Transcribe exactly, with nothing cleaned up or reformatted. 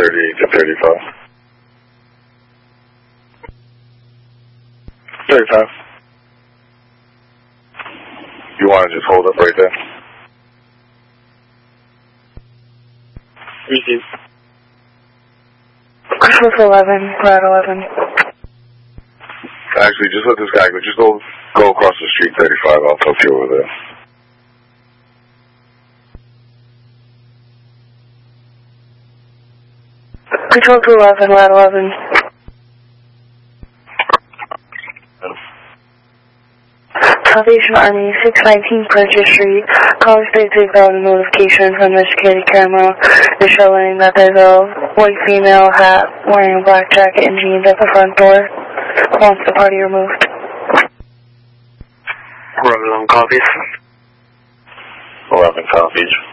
thirty-eight to thirty-five. thirty-five. You want to just hold up right there? Receive. Swift eleven, Route eleven. Actually, just let this guy go. Just go, go across the street, thirty-five. I'll talk to you over there. Control to eleven, Route eleven. Salvation Army, six nineteen Purchase Street. Caller states they got a notification from the security camera. They're showing that there's a white female hat wearing a black jacket and jeans at the front door. Wants the party removed. eleven copies. eleven copies.